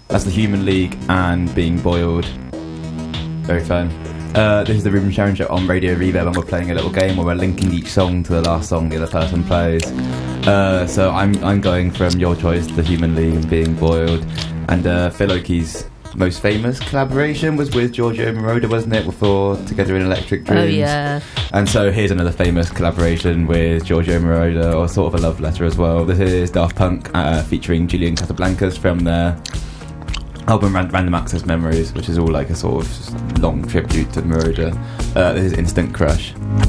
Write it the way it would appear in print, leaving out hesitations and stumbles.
That's the Human League and Being Boiled. Very fun. This is the Ruben Sharon Show on Radio Reverb, and we're playing a little game where we're linking each song to the last song the other person plays. So I'm going from your choice, the Human League and Being Boiled. And Phil Oakey's most famous collaboration was with Giorgio Moroder, wasn't it, before Together in Electric Dreams? Oh, yeah. And so here's another famous collaboration with Giorgio Moroder, or sort of a love letter as well. This is Daft Punk featuring Julian Casablancas from their album Random Access Memories, which is all like a sort of long tribute to Moroder. This is Instant Crush.